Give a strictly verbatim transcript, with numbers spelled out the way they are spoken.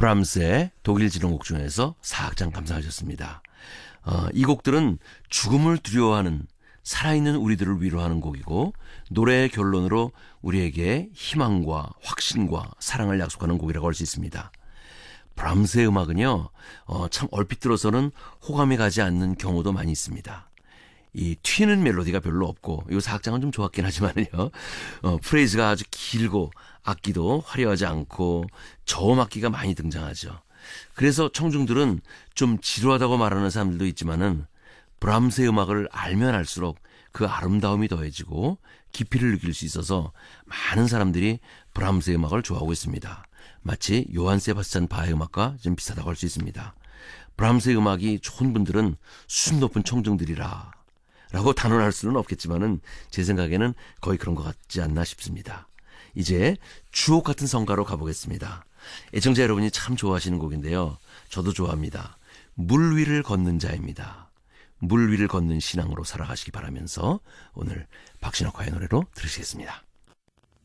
브람스의 독일 진홍곡 중에서 사악장 감상하셨습니다. 어, 이 곡들은 죽음을 두려워하는 살아있는 우리들을 위로하는 곡이고 노래의 결론으로 우리에게 희망과 확신과 사랑을 약속하는 곡이라고 할 수 있습니다. 브람스의 음악은요, 어, 참 얼핏 들어서는 호감이 가지 않는 경우도 많이 있습니다. 이 튀는 멜로디가 별로 없고, 이 사악장은 좀 좋았긴 하지만요, 어, 프레이즈가 아주 길고 악기도 화려하지 않고 저음 악기가 많이 등장하죠. 그래서 청중들은 좀 지루하다고 말하는 사람들도 있지만은 브람스의 음악을 알면 알수록 그 아름다움이 더해지고 깊이를 느낄 수 있어서 많은 사람들이 브람스의 음악을 좋아하고 있습니다. 마치 요한 세바스찬 바의 음악과 좀 비슷하다고 할 수 있습니다. 브람스의 음악이 좋은 분들은 수준 높은 청중들이라 라고 단언할 수는 없겠지만은 제 생각에는 거의 그런 것 같지 않나 싶습니다. 이제 주옥 같은 성가로 가보겠습니다. 애청자 여러분이 참 좋아하시는 곡인데요. 저도 좋아합니다. 물 위를 걷는 자입니다. 물 위를 걷는 신앙으로 살아가시기 바라면서 오늘 박신옥화의 노래로 들으시겠습니다.